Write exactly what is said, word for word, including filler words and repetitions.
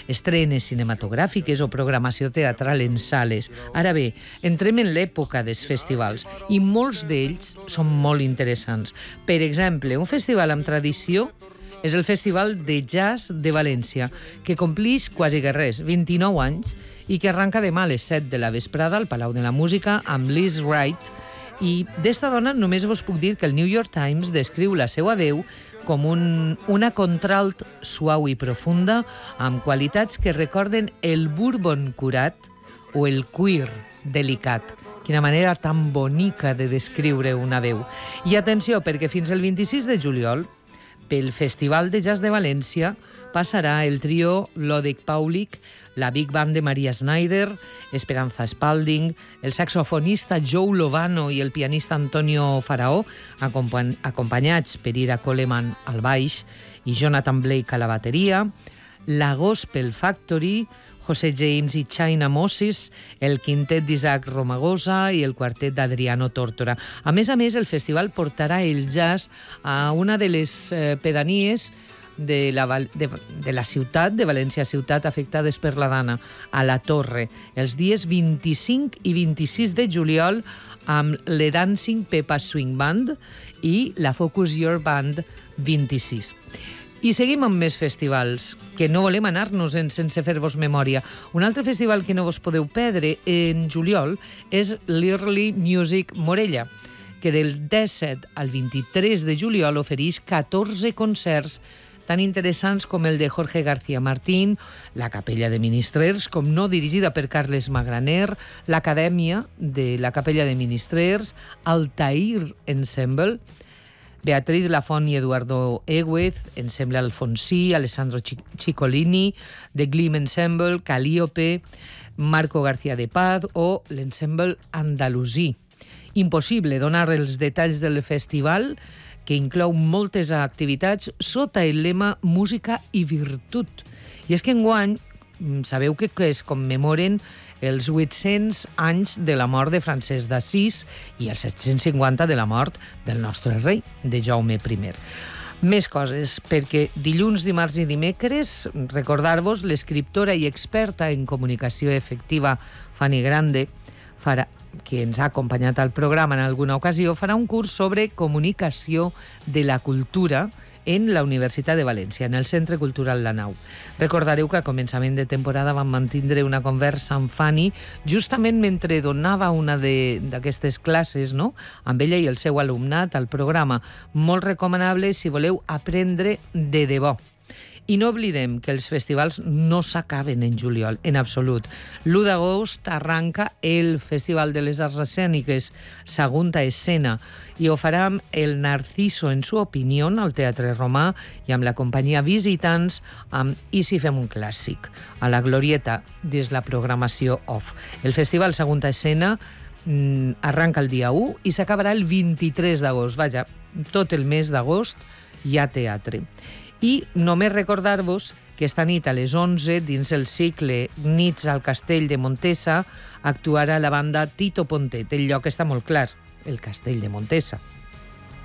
estrenes cinematogràfiques o programació teatral en sales. Ara bé, entrem en l'època dels festivals i molts d'ells són molt interessants. Per exemple, un festival amb tradició és el Festival de Jazz de València, que complix quasi que res, vint-i-nou anys, i que arranca demà a les set de la vesprada al Palau de la Música amb Liz Wright. I d'esta dona només vos puc dir que el New York Times descriu la seva veu com un, una contralt suau i profunda amb qualitats que recorden el bourbon curat o el cuir delicat. Quina manera tan bonica de descriure una veu. I atenció, perquè fins el vint-i-sis de juliol, pel Festival de Jazz de València, passarà el trio Lodek Paulik, la Big Band de Maria Snyder, Esperanza Spalding, el saxofonista Joe Lovano i el pianista Antonio Faraó, acompany acompanyats per Ira Coleman al baix i Jonathan Blake a la bateria, la Gospel Factory, José James i China Moses, el quintet d'Isaac Romagosa i el quartet d'Adriano Tórtora. A més a més, el festival portarà el jazz a una de les eh, pedanies de la, de, de la ciutat, de València ciutat, afectades per la Dana, a la Torre, els dies vint-i-cinc i vint-i-sis de juliol amb le Dancing Pepa Swing Band i la Focus Your Band vint-i-sis. I seguim amb més festivals, que no volem anar-nos-en sense fer-vos memòria. Un altre festival que no vos podeu perdre en juliol és l'Early Music Morella, que del disset al vint-i-tres de juliol ofereix catorze concerts tan interessants com el de Jorge García Martín, la Capella de Ministrers, com no dirigida per Carles Magraner, l'Acadèmia de la Capella de Ministrers, Altair Ensemble, Beatriz Lafont i Eduardo Egüez, Ensemble Alfonsí, Alessandro Ciccolini, The Gleam Ensemble, Calliope, Marco García de Paz o l'Ensemble Andalusí. Impossible donar els detalls del festival, que inclou moltes activitats sota el lema Música i Virtut. I és que enguany sabeu que, que es commemoren els vuit-cents anys de la mort de Francesc d'Assís i els set-cents cinquanta de la mort del nostre rei, de Jaume primer. Més coses, perquè dilluns, dimarts i dimecres, recordar-vos, l'escriptora i experta en comunicació efectiva Fanny Grande, farà, que ens ha acompanyat al programa en alguna ocasió, farà un curs sobre comunicació de la cultura en la Universitat de València, en el Centre Cultural La Nau. Recordareu que a començament de temporada vam mantindre una conversa amb Fanny justament mentre donava una d'aquestes classes, no?, amb ella i el seu alumnat al programa. Molt recomanable si voleu aprendre de debò. I no oblidem que els festivals no s'acaben en juliol, en absolut. l'u d'agost arranca el Festival de les Arts Escèniques, Segunda Escena, i ho farà amb el Narciso en su opinió al Teatre Romà i amb la companyia Visitants amb I si fem un clàssic, a la Glorieta, dins la programació off. El Festival Segunda Escena mmm, arranca el dia u i s'acabarà el vint-i-tres d'agost. Vaja, tot el mes d'agost hi ha teatre. I només recordar-vos que esta nit a les onze, dins el cicle Nits al Castell de Montesa, actuarà la banda Tito Pontet. El lloc està molt clar, el Castell de Montesa.